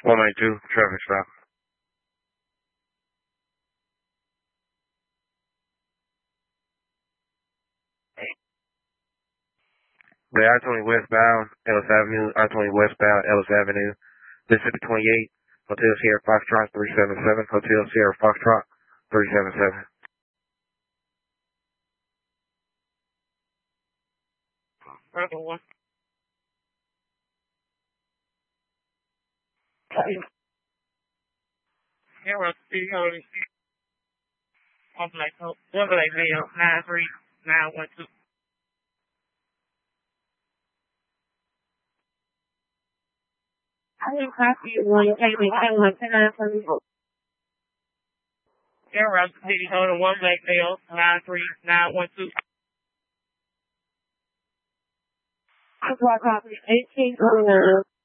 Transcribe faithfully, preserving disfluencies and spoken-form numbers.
one ninety-two, traffic stop. The I twenty westbound, Ellis Avenue, I twenty westbound, Ellis Avenue, Mississippi twenty-eight, Hotel Sierra Foxtrot three seven seven, Hotel Sierra Foxtrot three seven seven. Brother one. Sierra City Holy off like double A Mail nine three nine one two. I didn't copy it when you came in. I was like, ten for me. Sierra City Holy one Lake Mail nine three nine one two. That's why I copied eighteen.